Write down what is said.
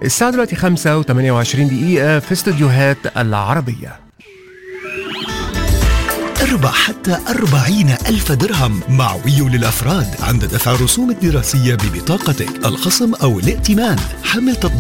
الساعة دلوقتي 5:28 دقيقة في استوديوهات العربية. اربح حتى 40,000 درهم معوي للأفراد عند دفع الرسوم الدراسية ببطاقتك، الخصم أو الائتمان. حمل تطبيق